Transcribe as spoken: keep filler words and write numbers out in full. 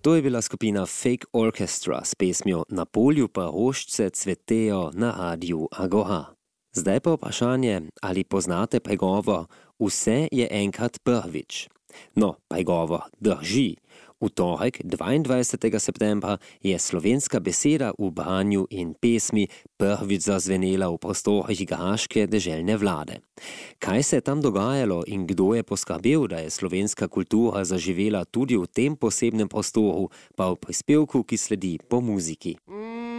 To je bila skupina Fake Orchestra s pesmjo Na polju pa rožce cvetejo na radiu Agora. Zdaj pa vprašanje, ali poznate pregovor Vse je enkrat prvič. No, pregovor drži. V torek, dvaindvajsetega septembra, je slovenska beseda v branju in pesmi prvič zazvenela v prostorih Graške deželne vlade. Kaj se je tam dogajalo in kdo je poskrbel, da je slovenska kultura zaživela tudi v tem posebnem prostoru, pa v prispevku, ki sledi po muziki.